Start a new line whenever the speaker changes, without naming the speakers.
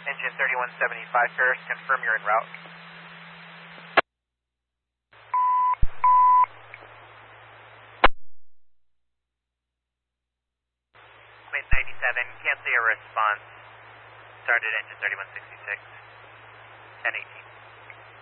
Engine 3175, Paris, confirm you're en route. Mid 97, can't see a response. Started engine 3166, 1018.